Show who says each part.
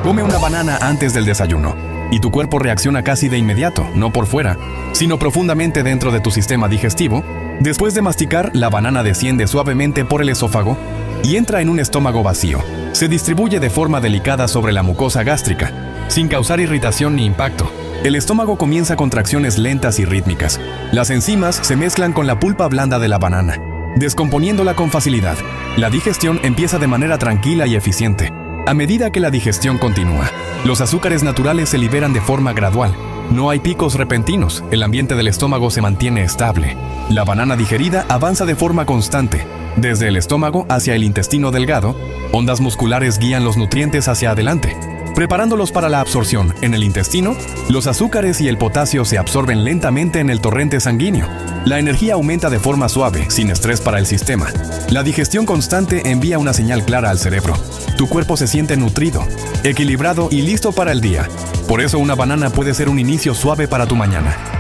Speaker 1: Come una banana antes del desayuno y tu cuerpo reacciona casi de inmediato, no por fuera, sino profundamente dentro de tu sistema digestivo. Después de masticar, la banana desciende suavemente por el esófago y entra en un estómago vacío. Se distribuye de forma delicada sobre la mucosa gástrica, sin causar irritación ni impacto. El estómago comienza contracciones lentas y rítmicas. Las enzimas se mezclan con la pulpa blanda de la banana, descomponiéndola con facilidad. La digestión empieza de manera tranquila y eficiente. A medida que la digestión continúa, los azúcares naturales se liberan de forma gradual. No hay picos repentinos, el ambiente del estómago se mantiene estable. La banana digerida avanza de forma constante. Desde el estómago hacia el intestino delgado, ondas musculares guían los nutrientes hacia adelante, preparándolos para la absorción. En el intestino, los azúcares y el potasio se absorben lentamente en el torrente sanguíneo. La energía aumenta de forma suave, sin estrés para el sistema. La digestión constante envía una señal clara al cerebro. Tu cuerpo se siente nutrido, equilibrado y listo para el día. Por eso una banana puede ser un inicio suave para tu mañana.